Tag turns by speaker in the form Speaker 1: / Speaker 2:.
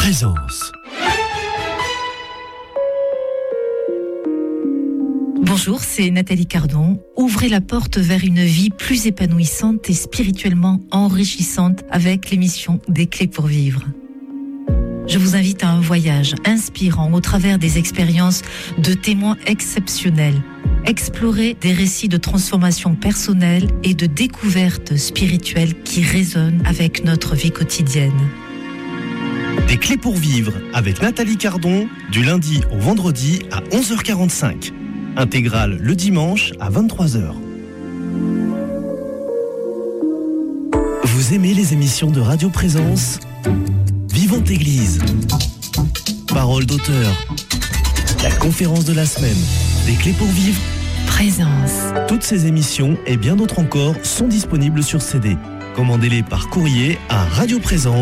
Speaker 1: Présence.
Speaker 2: Bonjour, c'est Nathalie Cardon. Ouvrez la porte vers une vie plus épanouissante et spirituellement enrichissante avec l'émission Des Clés pour Vivre. Je vous invite à un voyage inspirant au travers des expériences de témoins exceptionnels. Explorer des récits de transformation personnelle et de découverte spirituelle qui résonnent avec notre vie quotidienne.
Speaker 1: Des Clés pour Vivre avec Nathalie Cardon, du lundi au vendredi à 11h45. Intégrale le dimanche à 23h. Vous aimez les émissions de Radio Présence ? Vivante Église, Parole d'auteur, la conférence de la semaine, Des Clés pour Vivre,
Speaker 2: Présence.
Speaker 1: Toutes ces émissions et bien d'autres encore sont disponibles sur CD. Commandez-les par courrier à Radio Présence.